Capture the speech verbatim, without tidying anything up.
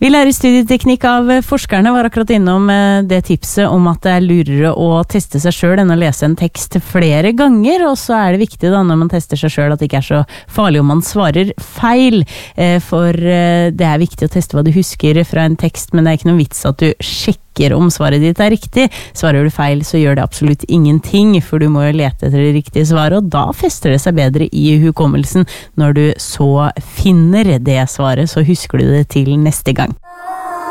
Vi lærer studieteknikk av forskerne, var akkurat innom det tipset om at det er lurere å teste seg selv enn å lese en tekst flere ganger, og så er det viktig da når man tester seg selv at det ikke er så farlig om man svarer feil, for det er viktig å teste hva du husker fra en tekst, men det er ikke noen vits at du sjekker om svaret ditt er riktig. Svarer du feil så gjør det absolutt ingenting, for du må jo lete etter det riktige svaret, og da fester det seg bedre i hukommelsen når du så finner det svaret, så husker du det til neste gang.